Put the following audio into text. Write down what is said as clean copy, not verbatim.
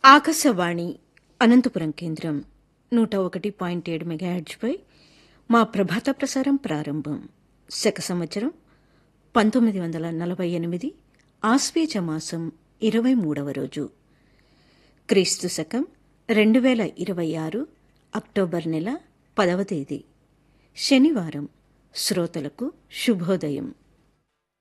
ఆకాశవాణి అనంతపురం కేంద్రం 101.7 మెగాహెర్ట్జ్పై మా ప్రభాత ప్రసారం ప్రారంభం. శక సంవత్సరం 1948 ఆశ్వేజ మాసం 23వ రోజు, క్రీస్తు శకం 2026 అక్టోబర్ నెల 10వ తేదీ, శనివారం. శ్రోతలకు శుభోదయం.